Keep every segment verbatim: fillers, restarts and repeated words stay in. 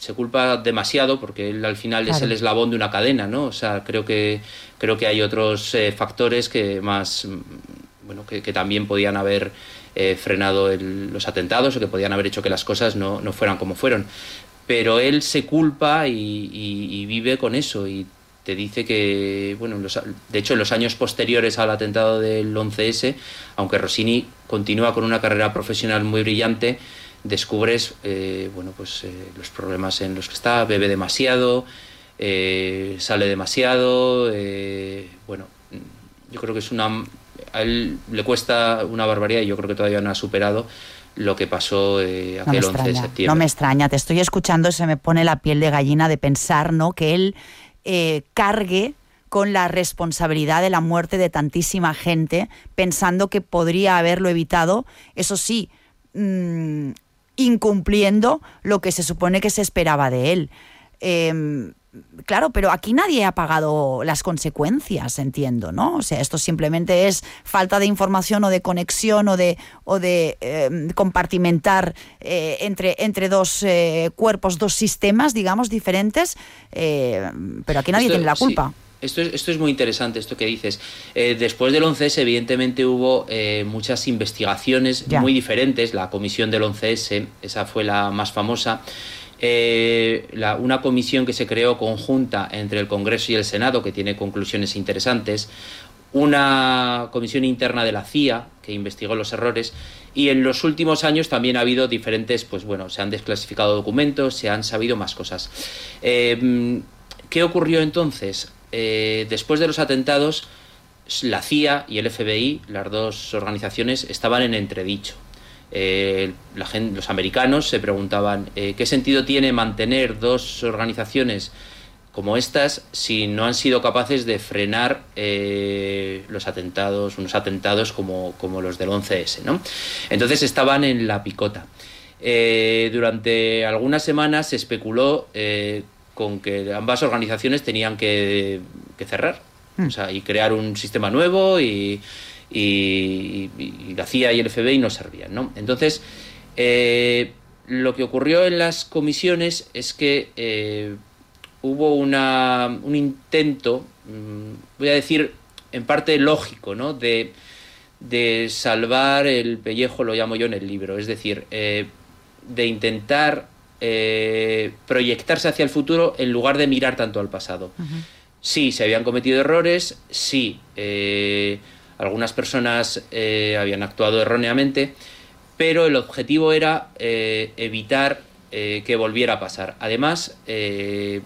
se culpa demasiado porque él al final claro. es el eslabón de una cadena, ¿no? O sea, creo que creo que hay otros eh, factores que más, bueno, que, que también podían haber eh, frenado el, los atentados o que podían haber hecho que las cosas no, no fueran como fueron. Pero él se culpa y, y, y vive con eso y te dice que, bueno, los, de hecho en los años posteriores al atentado del once ese, aunque Rossini continúa con una carrera profesional muy brillante, descubres eh, bueno, pues, eh, los problemas en los que está, bebe demasiado, eh, sale demasiado, eh, bueno, yo creo que es una... A él le cuesta una barbaridad y yo creo que todavía no ha superado lo que pasó eh, aquel no once de septiembre. No me extraña, te estoy escuchando y se me pone la piel de gallina de pensar, ¿no?, que él eh, cargue con la responsabilidad de la muerte de tantísima gente, pensando que podría haberlo evitado, eso sí, mmm, incumpliendo lo que se supone que se esperaba de él. Eh, claro, pero aquí nadie ha pagado las consecuencias, entiendo, ¿no? O sea, esto simplemente es falta de información o de conexión o de, o de eh, compartimentar eh, entre, entre dos eh, cuerpos, dos sistemas, digamos, diferentes, eh, pero aquí nadie esto, tiene la culpa. Sí. Esto es, esto es muy interesante, esto que dices. Eh, después del once ese, evidentemente, hubo eh, muchas investigaciones ya. muy diferentes. La comisión del once ese, esa fue la más famosa. Eh, la, una comisión que se creó conjunta entre el Congreso y el Senado, que tiene conclusiones interesantes. Una comisión interna de la C I A, que investigó los errores. Y en los últimos años también ha habido diferentes, pues bueno, se han desclasificado documentos, se han sabido más cosas. Eh, ¿Qué ocurrió entonces? Eh, después de los atentados, la C I A y el F B I, las dos organizaciones, estaban en entredicho. Eh, la gente, los americanos se preguntaban eh, ¿qué sentido tiene mantener dos organizaciones como estas si no han sido capaces de frenar eh, los atentados, unos atentados como, como los del once ese, ¿no? Entonces estaban en la picota. Eh, durante algunas semanas se especuló eh, con que ambas organizaciones tenían que, que cerrar, mm. o sea, y crear un sistema nuevo y, y, y la C I A y el F B I no servían, ¿no? Entonces, eh, lo que ocurrió en las comisiones es que eh, hubo una, un intento, mmm, voy a decir, en parte lógico, ¿no?, de, de salvar el pellejo, lo llamo yo en el libro, es decir, eh, de intentar Eh, proyectarse hacia el futuro en lugar de mirar tanto al pasado. Uh-huh. Sí, se habían cometido errores, sí, eh, algunas personas eh, habían actuado erróneamente, pero el objetivo era eh, evitar eh, que volviera a pasar. Además, eh,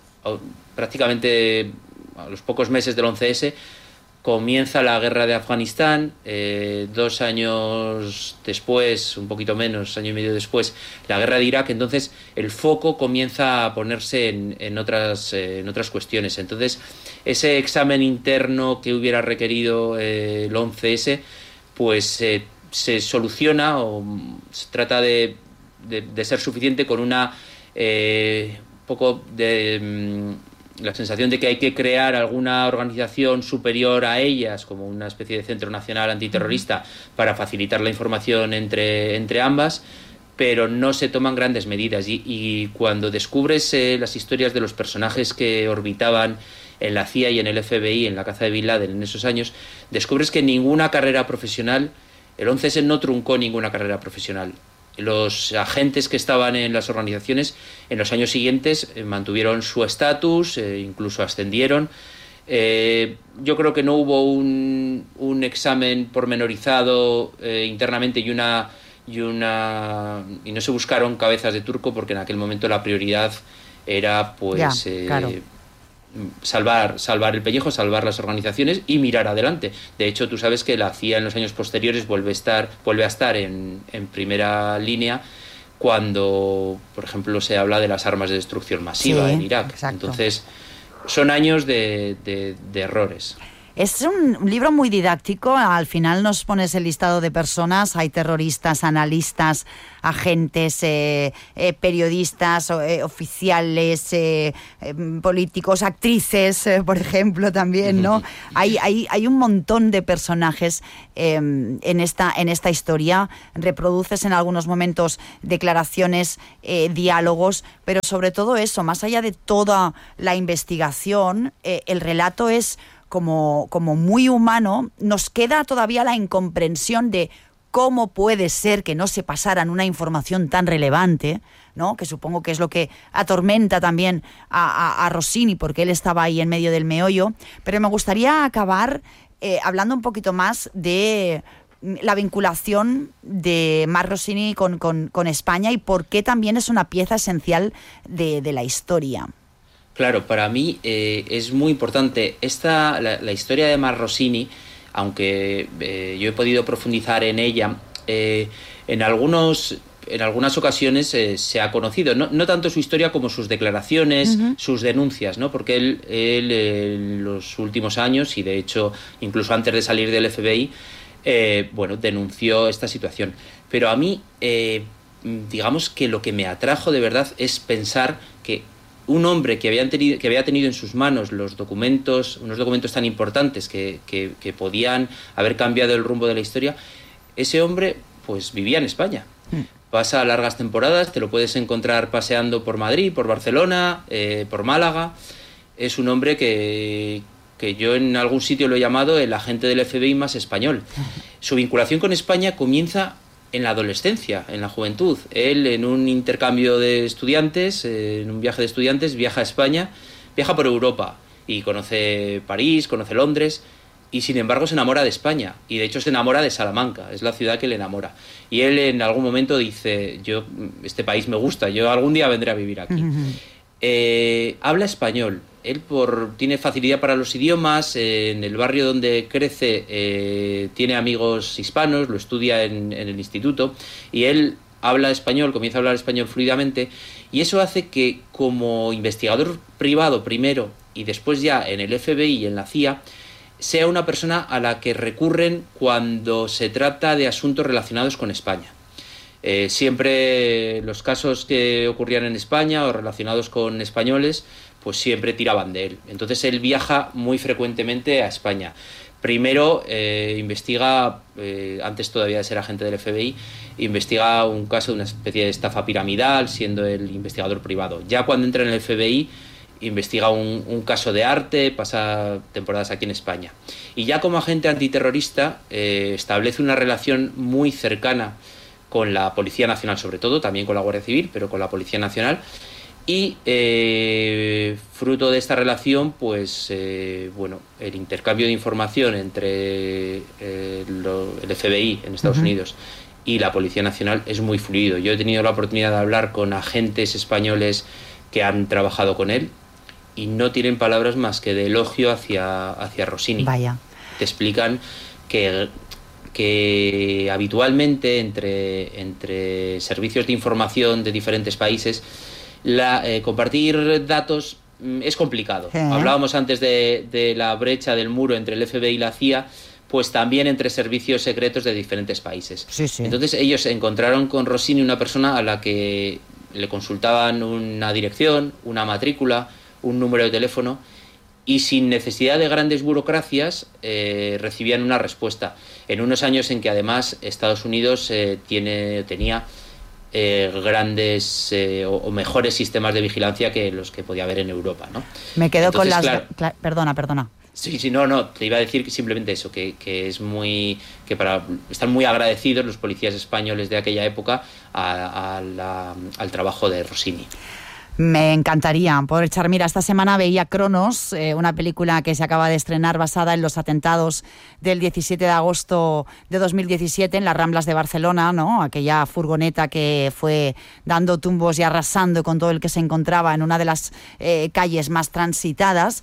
prácticamente a los pocos meses del once ese comienza la guerra de Afganistán, eh, dos años después, un poquito menos, año y medio después, la guerra de Irak. Entonces el foco comienza a ponerse en, en, otras, eh, en otras cuestiones. Entonces ese examen interno que hubiera requerido eh, el once ese, pues eh, se soluciona o se trata de, de, de ser suficiente con una eh, poco de... Mm, la sensación de que hay que crear alguna organización superior a ellas, como una especie de centro nacional antiterrorista, para facilitar la información entre, entre ambas, pero no se toman grandes medidas. Y, y cuando descubres eh, las historias de los personajes que orbitaban en la C I A y en el F B I, en la caza de Bin Laden en esos años, descubres que ninguna carrera profesional, el once ese no truncó ninguna carrera profesional. Los agentes que estaban en las organizaciones en los años siguientes eh, mantuvieron su estatus, eh, incluso ascendieron. Eh, yo creo que no hubo un, un examen pormenorizado eh, internamente y una, y una y no se buscaron cabezas de turco, porque en aquel momento la prioridad era pues ya, eh, claro. salvar, salvar el pellejo, salvar las organizaciones y mirar adelante. De hecho, tú sabes que la C I A en los años posteriores vuelve a estar, vuelve a estar en, en primera línea cuando, por ejemplo, se habla de las armas de destrucción masiva sí, en Irak. Exacto. Entonces, son años de, de, de errores. Es un, un libro muy didáctico. Al final nos pones el listado de personas. Hay terroristas, analistas, agentes, eh, eh, periodistas, eh, oficiales, eh, eh, políticos, actrices, eh, por ejemplo, también, ¿no? hay, hay, hay un montón de personajes eh, en, esta, en esta historia. Reproduces en algunos momentos declaraciones, eh, diálogos, pero sobre todo eso, más allá de toda la investigación, eh, el relato es Como, como muy humano. Nos queda todavía la incomprensión de cómo puede ser que no se pasaran una información tan relevante, ¿no? Que supongo que es lo que atormenta también a, a, a Rossini, porque él estaba ahí en medio del meollo. Pero me gustaría acabar eh, hablando un poquito más de la vinculación de Marc Rossini con, con, con España y por qué también es una pieza esencial de, de la historia. Claro, para mí eh, es muy importante esta la, la historia de Marc Rossini, aunque eh, yo he podido profundizar en ella, eh, en algunos en algunas ocasiones eh, se ha conocido, no, no tanto su historia como sus declaraciones, uh-huh. sus denuncias, ¿no? Porque él, él en los últimos años, y de hecho incluso antes de salir del F B I, eh, bueno, denunció esta situación. Pero a mí, eh, digamos que lo que me atrajo de verdad es pensar que un hombre que, habían tenido, que había tenido en sus manos los documentos, unos documentos tan importantes que, que, que podían haber cambiado el rumbo de la historia, ese hombre pues vivía en España. Mm. Pasa largas temporadas, te lo puedes encontrar paseando por Madrid, por Barcelona, eh, por Málaga. Es un hombre que, que yo en algún sitio lo he llamado el agente del F B I más español. Su vinculación con España comienza en la adolescencia, en la juventud. Él, en un intercambio de estudiantes, eh, en un viaje de estudiantes, viaja a España, viaja por Europa y conoce París, conoce Londres, y sin embargo se enamora de España, y de hecho se enamora de Salamanca, es la ciudad que le enamora. Y él en algún momento dice, yo, este país me gusta, yo algún día vendré a vivir aquí. Uh-huh. Eh, habla español. Él por, tiene facilidad para los idiomas, eh, en el barrio donde crece eh, tiene amigos hispanos, lo estudia en, en el instituto, y él habla español, comienza a hablar español fluidamente, y eso hace que como investigador privado primero y después ya en el F B I y en la C I A, sea una persona a la que recurren cuando se trata de asuntos relacionados con España. Eh, siempre los casos que ocurrían en España o relacionados con españoles, pues siempre tiraban de él. Entonces él viaja muy frecuentemente a España. Primero eh, investiga, eh, antes todavía de ser agente del F B I, investiga un caso de una especie de estafa piramidal, siendo el investigador privado. Ya cuando entra en el F B I, investiga un, un caso de arte, pasa temporadas aquí en España. Y ya como agente antiterrorista eh, establece una relación muy cercana con la Policía Nacional, sobre todo, también con la Guardia Civil, pero con la Policía Nacional. Y eh, fruto de esta relación, pues eh, bueno, el intercambio de información entre eh, lo, el F B I en Estados uh-huh. Unidos y la Policía Nacional es muy fluido. Yo he tenido la oportunidad de hablar con agentes españoles que han trabajado con él y no tienen palabras más que de elogio hacia, hacia Rossini. Vaya. Te explican que, que habitualmente entre, entre servicios de información de diferentes países, La, eh, compartir datos mm, es complicado. ¿Eh? Hablábamos antes de, de la brecha del muro entre el F B I y la C I A, pues también entre servicios secretos de diferentes países. Sí, sí. Entonces ellos encontraron con Rossini una persona a la que le consultaban una dirección, una matrícula, un número de teléfono, y sin necesidad de grandes burocracias eh, recibían una respuesta. En unos años en que además Estados Unidos eh, tiene, tenía Eh, grandes eh, o, o mejores sistemas de vigilancia que los que podía haber en Europa, ¿no? Me quedo Entonces, con las... Claro, cla- perdona, perdona. Sí, sí, no, no, te iba a decir simplemente eso, que, que es muy... que para están muy agradecidos los policías españoles de aquella época a, a la, al trabajo de Rossini. Me encantaría poder echar. Mira, esta semana veía Cronos, eh, una película que se acaba de estrenar basada en los atentados del diecisiete de agosto de dos mil diecisiete en las Ramblas de Barcelona, ¿no? Aquella furgoneta que fue dando tumbos y arrasando con todo el que se encontraba en una de las eh, calles más transitadas.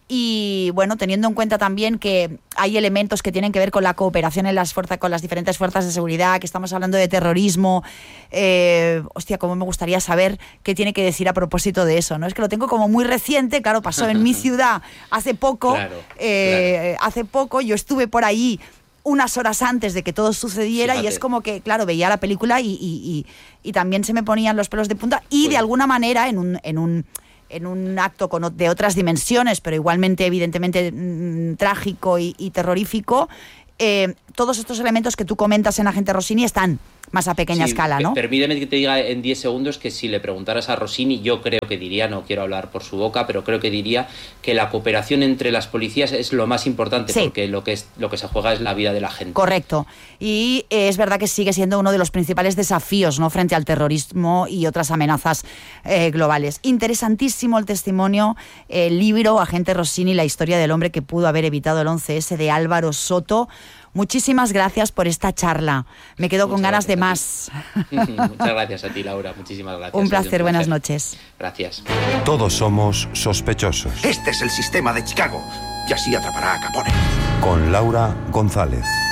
Y bueno, teniendo en cuenta también que hay elementos que tienen que ver con la cooperación en las fuerzas, con las diferentes fuerzas de seguridad, que estamos hablando de terrorismo, eh, hostia, cómo me gustaría saber qué tiene que decir a propósito de eso, ¿no? Es que lo tengo como muy reciente, claro, pasó en mi ciudad hace poco, claro, eh, claro. hace poco, yo estuve por ahí unas horas antes de que todo sucediera. Fíjate. Y es como que, claro, veía la película y, y, y, y también se me ponían los pelos de punta y pues, de alguna manera en un... En un en un acto con, de otras dimensiones, pero igualmente, evidentemente, mmm, trágico y, y terrorífico, eh, todos estos elementos que tú comentas en Agente Rossini están más a pequeña sí, escala, ¿no? Permíteme que te diga en diez segundos que si le preguntaras a Rossini, yo creo que diría, no quiero hablar por su boca, pero creo que diría que la cooperación entre las policías es lo más importante, sí. porque lo que, es, lo que se juega es la vida de la gente. Correcto. Y eh, es verdad que sigue siendo uno de los principales desafíos, ¿no?, frente al terrorismo y otras amenazas eh, globales. Interesantísimo el testimonio, el libro Agente Rossini, la historia del hombre que pudo haber evitado el once ese, de Álvaro Soto. Muchísimas gracias por esta charla. Me quedo Muchas con ganas de más. Muchas gracias a ti, Laura. Muchísimas gracias. Un placer. Un placer. Buenas noches. Gracias. Todos somos sospechosos. Este es el sistema de Chicago y así atrapará a Capone. Con Laura González.